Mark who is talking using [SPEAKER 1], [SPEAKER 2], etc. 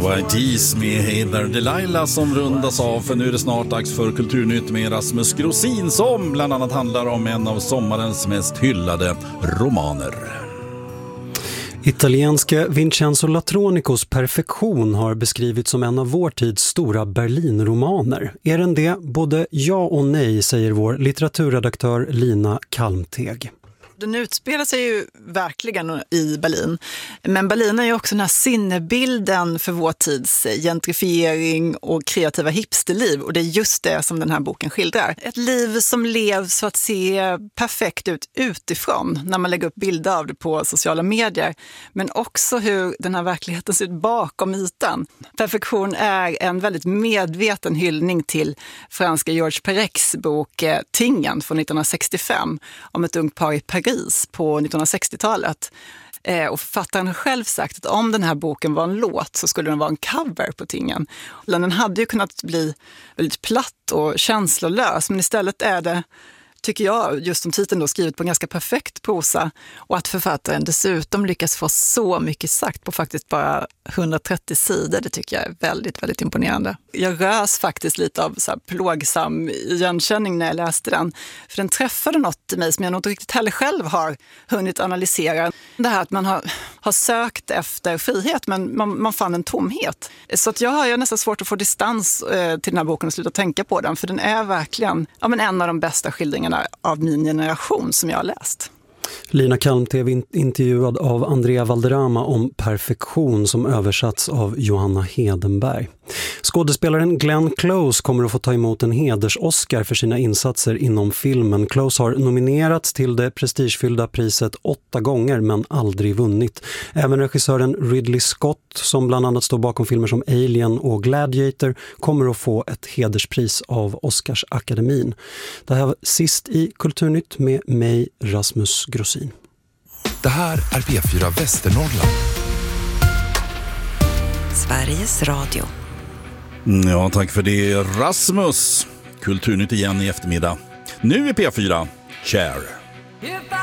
[SPEAKER 1] White Tees med Heather Delilah som rundas av, för nu är det snart dags för Kulturnytt med Rasmus Grosin som bland annat handlar om en av sommarens mest hyllade romaner.
[SPEAKER 2] Italienske Vincenzo Latronicos Perfektion har beskrivits som en av vår tids stora Berlinromaner. Är den det? Både ja och nej, säger vår litteraturredaktör Lina Kalmteg.
[SPEAKER 3] Den utspelar sig ju verkligen i Berlin. Men Berlin är ju också den här sinnebilden för vår tids gentrifiering och kreativa hipsterliv. Och det är just det som den här boken skildrar. Ett liv som levs för att se perfekt ut utifrån när man lägger upp bilder av det på sociala medier. Men också hur den här verkligheten ser ut bakom ytan. Perfektion är en väldigt medveten hyllning till franska Georges Perec bok Tingen från 1965 om ett ungt par i Paris på 1960-talet. Och författaren har själv sagt att om den här boken var en låt så skulle den vara en cover på Tingen. Den hade ju kunnat bli väldigt platt och känslolös, men istället är det, tycker jag, just som titeln då, skrivet på en ganska perfekt prosa, och att författaren dessutom lyckas få så mycket sagt på faktiskt bara 130 sidor, det tycker jag är väldigt, väldigt imponerande. Jag rös faktiskt lite av så här plågsam igenkänning när jag läste den, för den träffade något i mig som jag nog inte riktigt heller själv har hunnit analysera. Det här att man har sökt efter frihet, men man fann en tomhet. Så att jag har nästan svårt att få distans till den här boken och sluta tänka på den, för den är verkligen en av de bästa skildringarna av min generation som jag har läst.
[SPEAKER 2] Lina Kalmteg intervjuad av Andrea Valderrama om Perfektion som översatts av Johanna Hedenberg. Skådespelaren Glenn Close kommer att få ta emot en heders-Oscar för sina insatser inom filmen. Close har nominerats till det prestigefyllda priset 8 gånger men aldrig vunnit. Även regissören Ridley Scott, som bland annat står bakom filmer som Alien och Gladiator, kommer att få ett hederspris av Oscarsakademin. Det här var sist i Kulturnytt med mig, Rasmus Grosin.
[SPEAKER 4] Det här är P4 Västernorrland.
[SPEAKER 5] Sveriges Radio.
[SPEAKER 1] Ja, tack för det, Rasmus. Kulturnytt igen i eftermiddag. Nu är P4 Cher.